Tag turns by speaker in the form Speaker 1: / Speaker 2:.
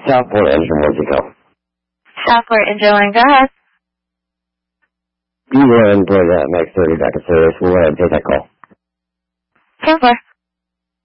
Speaker 1: Southport Engine, what's it called?
Speaker 2: Southport Engine line, go ahead.
Speaker 1: You go ahead and play that Max 30 back in service. We'll go ahead and take that call.
Speaker 2: 10-4.